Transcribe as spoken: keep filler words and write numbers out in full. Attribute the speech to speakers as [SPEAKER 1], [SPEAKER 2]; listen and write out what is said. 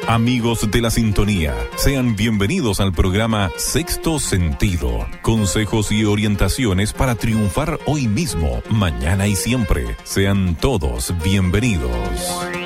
[SPEAKER 1] Amigos de la sintonía, sean bienvenidos al programa Sexto Sentido. Consejos y orientaciones para triunfar hoy mismo, mañana y siempre. Sean todos bienvenidos.